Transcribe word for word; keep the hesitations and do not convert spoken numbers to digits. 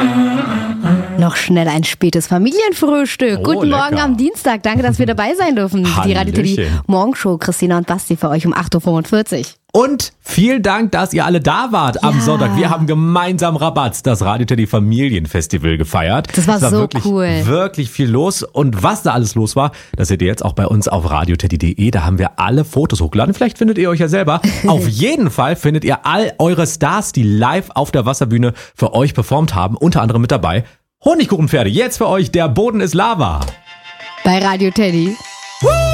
Noch schnell ein spätes Familienfrühstück. Oh, Guten lecker. Morgen am Dienstag. Danke, dass wir dabei sein dürfen. Die Radio Teddy Hallöchen. Morgenshow, Christina und Basti für euch um acht Uhr fünfundvierzig. Und vielen Dank, dass ihr alle da wart am Ja. Sonntag. Wir haben gemeinsam Rabatz, das Radio Teddy Familienfestival gefeiert. Das war es war so wirklich, cool. wirklich viel los. Und was da alles los war, das seht ihr jetzt auch bei uns auf radioteddy punkt de. Da haben wir alle Fotos hochgeladen. Vielleicht findet ihr euch ja selber. Auf jeden Fall findet ihr all eure Stars, die live auf der Wasserbühne für euch performt haben. Unter anderem mit dabei Honigkuchenpferde. Jetzt für euch, der Boden ist Lava. Bei Radio Teddy.